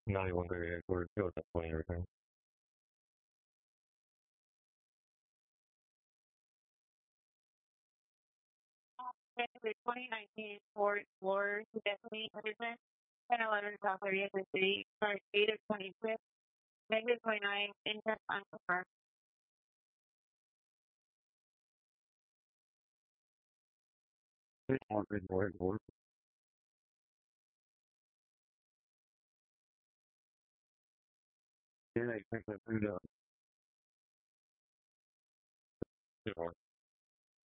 哪里问个月或者六的问一人。 Basically, 2019 Ford Explorer definitely 100%. 1011 South 30th City, start 8 of 25th, negative 29, interest unconfirmed. More. Yeah, I think that we